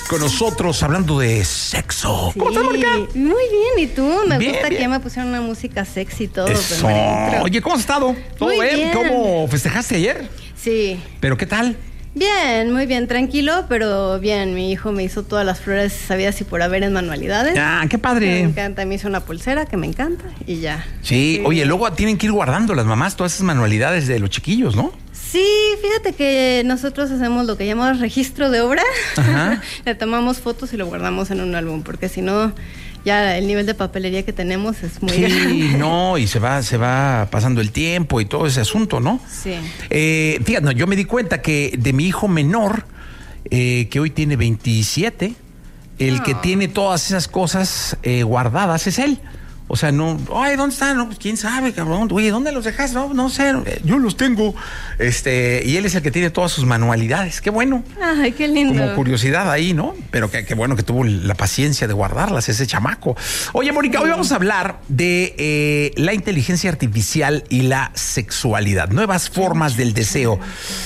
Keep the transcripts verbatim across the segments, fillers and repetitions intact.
con nosotros hablando de sexo. Sí, ¿Cómo estás, Mónica? Muy bien, ¿y tú? Me Bien, gusta bien. que ya me pusieron una música sexy y todo. Eso. pero me entro. Oye, ¿cómo has estado? ¿Todo Muy bien? bien. ¿Cómo festejaste ayer? Sí. ¿Pero qué tal? Bien, muy bien, tranquilo, pero bien. Mi hijo me hizo todas las flores sabidas y por haber en manualidades. Ah, qué Me padre. encanta, me hizo una pulsera que me encanta y ya. Sí, Sí. oye, luego tienen que ir guardando las mamás todas esas manualidades de los chiquillos, ¿no? Sí, fíjate que nosotros hacemos lo que llamamos registro de obra. Ajá. Le tomamos fotos y lo guardamos en un álbum, porque si no, ya el nivel de papelería que tenemos es muy Sí, grande. no, y se va, se va pasando el tiempo y todo ese asunto, ¿no? Sí. Eh, fíjate, no, yo me di cuenta que de mi hijo menor, eh, que hoy tiene veintisiete, el No. que tiene todas esas cosas eh, guardadas es él. O sea, no, ay, ¿dónde están? No, pues quién sabe, cabrón. Oye, ¿dónde los dejas? No, no sé, eh, yo los tengo. Este, y él es el que tiene todas sus manualidades. Qué bueno. Ay, qué lindo. Como curiosidad ahí, ¿no? Pero qué, qué bueno que tuvo la paciencia de guardarlas, ese chamaco. Oye, Mónica, hoy vamos a hablar de eh, la inteligencia artificial y la sexualidad, nuevas formas del deseo.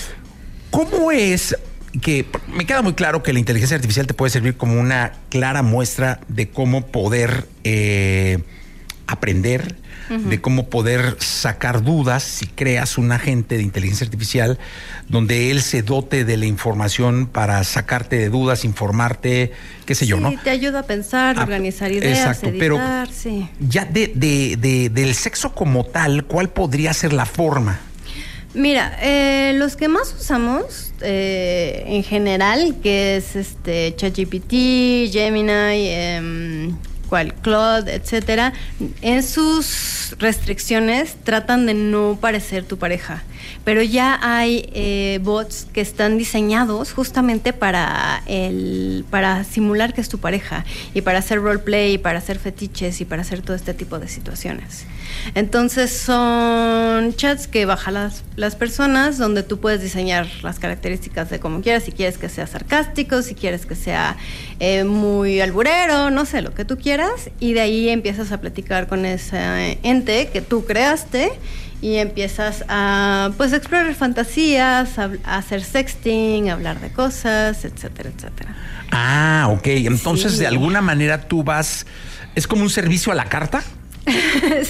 ¿Cómo es que me queda muy claro que la inteligencia artificial te puede servir como una clara muestra de cómo poder eh, aprender, uh-huh. de cómo poder sacar dudas si creas un agente de inteligencia artificial donde él se dote de la información para sacarte de dudas, informarte, qué sé sí, yo, ¿no? Te ayuda a pensar, Ah, organizar ideas, exacto, editar, pero sí. Ya de, de, de, del sexo como tal, ¿cuál podría ser la forma? Mira, eh, los que más usamos eh, en general, que es este ChatGPT, Gemini, eh, cual Claude, etcétera, en sus restricciones tratan de no parecer tu pareja, pero ya hay eh, bots que están diseñados justamente para el para simular que es tu pareja y para hacer roleplay, y para hacer fetiches y para hacer todo este tipo de situaciones. Entonces son chats que bajan las, las personas, donde tú puedes diseñar las características de como quieras, si quieres que sea sarcástico, si quieres que sea eh, muy alburero, no sé, lo que tú quieras, y de ahí empiezas a platicar con ese ente que tú creaste y empiezas a pues explorar fantasías, a, a hacer sexting, a hablar de cosas, etcétera, etcétera. Ah, ok. Entonces, Sí. de alguna manera tú vas, es como un servicio a la carta.